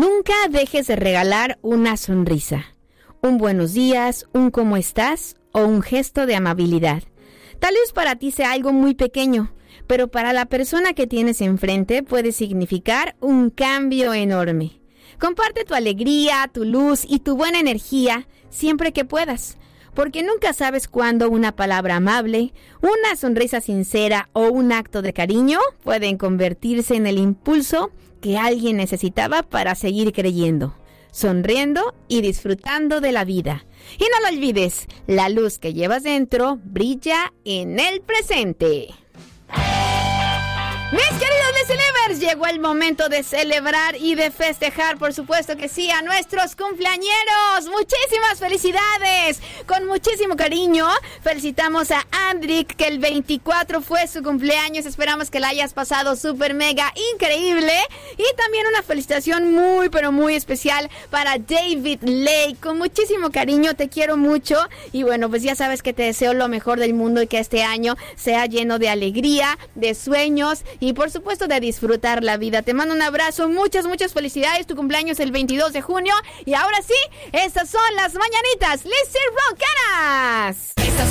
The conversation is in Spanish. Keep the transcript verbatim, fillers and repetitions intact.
Nunca dejes de regalar una sonrisa, un buenos días, un cómo estás o un gesto de amabilidad. Tal vez para ti sea algo muy pequeño, pero para la persona que tienes enfrente puede significar un cambio enorme. Comparte tu alegría, tu luz y tu buena energía siempre que puedas, porque nunca sabes cuándo una palabra amable, una sonrisa sincera o un acto de cariño pueden convertirse en el impulso que alguien necesitaba para seguir creyendo, sonriendo y disfrutando de la vida. Y no lo olvides, la luz que llevas dentro brilla en el presente. Mis queridos Listeners, llegó el momento de celebrar y de festejar, por supuesto que sí, a nuestros cumpleañeros. Muchísimas felicidades, con muchísimo cariño. Felicitamos a Andrick, que el veinticuatro fue su cumpleaños. Esperamos que la hayas pasado súper mega increíble. Y también una felicitación muy, pero muy especial para David Lake. Con muchísimo cariño, te quiero mucho. Y bueno, pues ya sabes que te deseo lo mejor del mundo y que este año sea lleno de alegría, de sueños y por supuesto de disfrutar la vida. Te mando un abrazo, muchas, muchas felicidades. Tu cumpleaños el veintidós de junio. Y ahora sí, estas son las mañanitas Listen Rockeras. Estas